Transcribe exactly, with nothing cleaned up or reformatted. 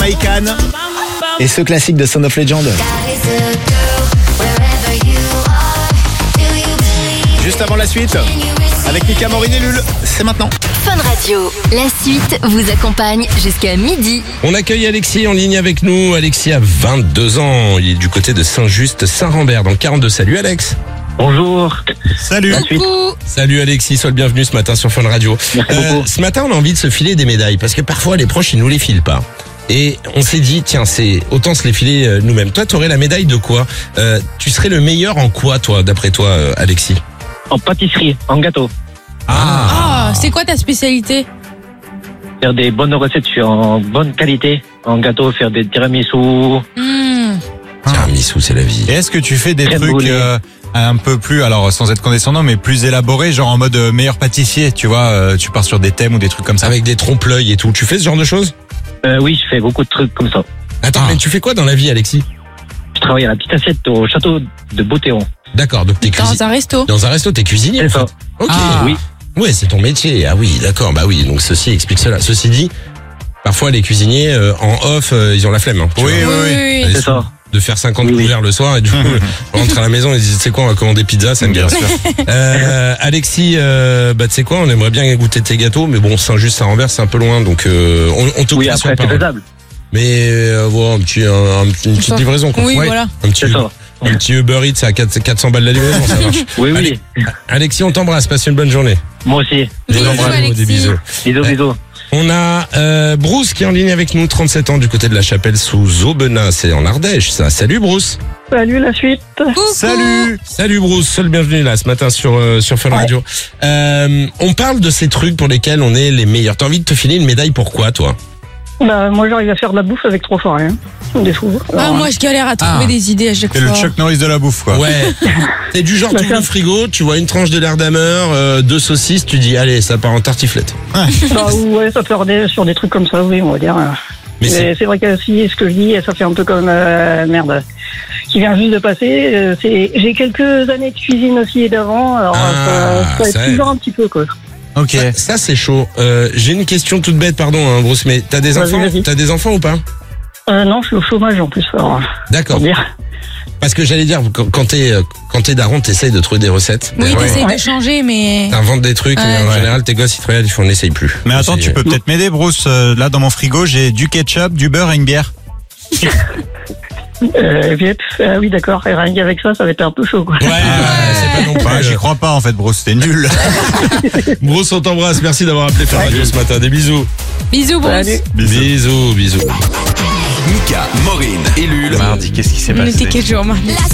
Jamaïcaine et ce classique de Son of Legend. Juste avant la suite, avec Mika, Maureen et Lul, c'est maintenant. Fun Radio, la suite vous accompagne jusqu'à midi. On accueille Alexis en ligne avec nous. Alexis a vingt-deux ans, il est du côté de Saint-Just-Saint-Rambert dans le quarante-deux. Salut Alex. Bonjour. Salut. Coucou. Salut Alexis, sois le bienvenu ce matin sur Fun Radio. Merci beaucoup. Ce matin on a envie de se filer des médailles parce que parfois les proches ils nous les filent pas. Et on s'est dit tiens c'est autant se les filer euh, nous-mêmes. Toi t'aurais la médaille de quoi euh, Tu serais le meilleur en quoi toi d'après toi euh, Alexis? En pâtisserie, en gâteau. Ah, c'est quoi ta spécialité? Faire des bonnes recettes sur en bonne qualité. En gâteau, faire des tiramisu. Hmm. Tiramisu c'est la vie. Et est-ce que tu fais des Crème trucs brûlée. euh, un peu plus, alors sans être condescendant, mais plus élaborés, genre en mode euh, meilleur pâtissier, tu vois, euh, tu pars sur des thèmes ou des trucs comme ça? Avec des trompe-l'œil et tout. Tu fais ce genre de choses? Euh, oui, je fais beaucoup de trucs comme ça. Attends Ah. mais tu fais quoi dans la vie Alexis? Je travaille à la petite assiette au château de Beautéon. D'accord donc t'es cuisinier. Dans un resto. Dans un resto t'es cuisinier C'est en ça. fait. Ok. Ah. Oui. Ouais, c'est ton métier. Ah oui, d'accord. Bah oui, donc ceci explique cela. Ceci dit, parfois les cuisiniers euh, en off, euh, ils ont la flemme. Hein, tu Oui, vois. oui, oui. Allez, C'est ça. De faire cinquante Oui, oui. couverts le soir et du coup, on rentre à la maison et ils disent, c'est quoi, on va commander pizza, ça me Bien gâte. sûr. Euh, Alexis, euh, bah tu sais quoi, on aimerait bien goûter tes gâteaux, mais bon, Saint-Just-Saint-Rambert, c'est un peu loin, donc euh, on, on te Oui, croit sur après, c'est parole. faisable. Mais euh, voilà, un petit, un, un- une petite Ça. livraison quoi. Oui, Ouais. voilà. Un petit, C'est ça. un petit Uber Eats à quatre cents balles la livraison, ça marche. Oui, oui. Alexis, on t'embrasse, passe une bonne journée. Moi aussi. Bisous, Des bisous, Alexis. des bisous. Bisous, bisous. On a euh, Bruce qui est en ligne avec nous, trente-sept ans, du côté de la Chapelle sous Aubenas, c'est en Ardèche ça. Salut Bruce. Salut la suite. Coucou. Salut. Salut Bruce, seul bienvenu là ce matin sur euh, sur Fun Radio. Euh, on parle de ces trucs pour lesquels on est les meilleurs. T'as envie de te filer une médaille pourquoi toi? Bah moi j'arrive à faire de la bouffe avec trois fois rien. Des fous. Ah, moi je galère à trouver Ah. des idées à chaque C'est le fois. Chuck Norris de la bouffe, quoi. Ouais. T'es du genre, tu ouvres le frigo, tu vois une tranche de l'air d'ameur, euh, deux saucisses, tu dis allez ça part en tartiflette. Bah, ouais, ça peut des, sur des trucs comme ça, oui, on va dire. Mais Mais c'est c'est vrai que si ce que je dis, ça fait un peu comme euh, merde. Qui vient juste de passer. euh, c'est j'ai quelques années de cuisine aussi et d'avant, alors Ah, ça, ça ça aide aide. toujours un petit peu quoi. Ok. ça, ça, c'est chaud. Euh, J'ai une question toute bête, pardon hein, Bruce, mais t'as des Vas-y, enfants? vas-y. T'as des enfants ou pas? Euh, non, je suis au chômage en plus, alors, D'accord. pour dire. Parce que j'allais dire, quand, quand t'es euh, quand t'es daron, t'essayes de trouver des recettes. Oui, Ouais. t'essayes Ouais. de changer, mais. T'inventes des trucs, Ouais. mais en Ouais. général, tes gosses, ils te regardent, ils font, on n'essaye plus. Mais attends, C'est- tu peux peut-être m'aider, Bruce. Euh, Là, dans mon frigo, j'ai du ketchup, du beurre et une bière. Euh, et puis, euh, oui, d'accord. Et rien qu'avec ça, ça va être un peu chaud quoi. Ouais, ouais, c'est pas non plus. Bah, j'y crois pas, en fait, Bruce. C'était nul. Bruce, on t'embrasse. Merci d'avoir appelé Fun Radio ce matin. Des bisous. Bisous, Bruce. Salut. Bisous, bisous. Mika, Maureen et Lul. Mardi, qu'est-ce qui s'est On passé? était quel jour, mardi? La